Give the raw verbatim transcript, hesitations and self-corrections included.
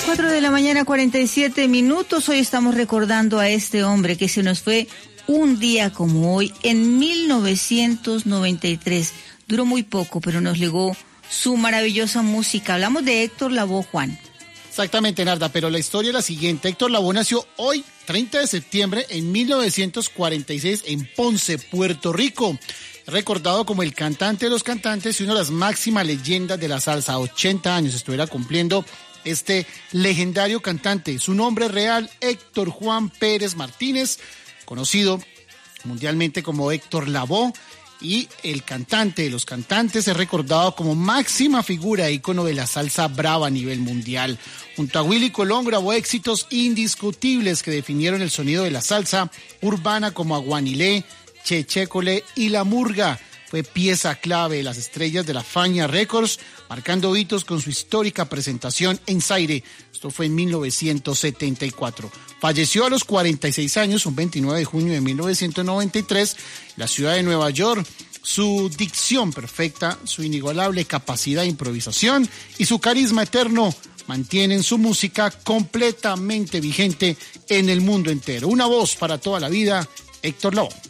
cuatro de la mañana, cuarenta y siete minutos. Hoy estamos recordando a este hombre que se nos fue un día como hoy, en mil novecientos noventa y tres. Duró muy poco, pero nos legó su maravillosa música. Hablamos de Héctor Lavoe, Juan. Exactamente, Narda, pero la historia es la siguiente. Héctor Lavoe nació hoy, treinta de septiembre, en mil novecientos cuarenta y seis, en Ponce, Puerto Rico. Recordado como el cantante de los cantantes y una de las máximas leyendas de la salsa. ochenta años estuviera cumpliendo este legendario cantante. Su nombre real, Héctor Juan Pérez Martínez, conocido mundialmente como Héctor Lavoe, y el cantante de los cantantes es recordado como máxima figura e ícono de la salsa brava a nivel mundial. Junto a Willy Colón grabó éxitos indiscutibles que definieron el sonido de la salsa urbana como Aguanilé, Chechécole y La Murga. Fue pieza clave de las estrellas de la Fania Records, marcando hitos con su histórica presentación en Zaire. Esto fue en mil novecientos setenta y cuatro. Falleció a los cuarenta y seis años, un veintinueve de junio de mil novecientos noventa y tres, en la ciudad de Nueva York. Su dicción perfecta, su inigualable capacidad de improvisación y su carisma eterno mantienen su música completamente vigente en el mundo entero. Una voz para toda la vida, Héctor Lavoe.